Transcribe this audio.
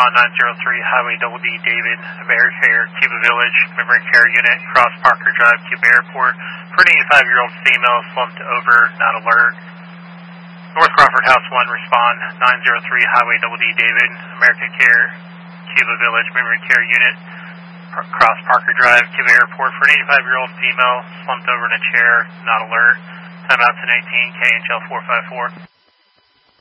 respond 903 Highway Double D David, Mary Fair, Cuba Village, Memory Care Unit, Cross Parker Drive, Cuba Airport. For an 85-year-old female slumped over, not alert. North Crawford House 1, respond 903 Highway Double D David, America Care, Cuba Village, Memory Care Unit, Cross Parker Drive, Cuba Airport. For an 85-year-old female slumped over in a chair, not alert. Time out 1018, KHL 454.